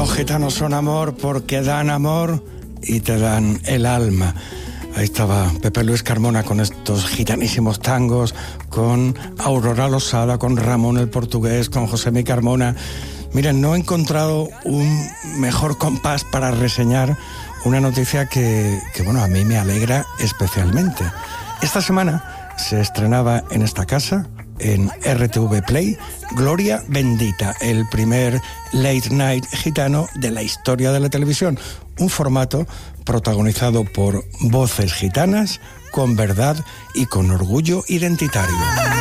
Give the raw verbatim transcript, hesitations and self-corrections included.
Los gitanos son amor porque dan amor y te dan el alma. Ahí estaba Pepe Luis Carmona con estos gitanísimos tangos, con Aurora Losada, con Ramón el Portugués, con Josemi Carmona. Miren, no he encontrado un mejor compás para reseñar una noticia que, que, bueno, a mí me alegra especialmente. Esta semana se estrenaba en esta casa, en R T V Play, Gloria Bendita, el primer late night gitano de la historia de la televisión. Un formato protagonizado por voces gitanas, con verdad y con orgullo identitario.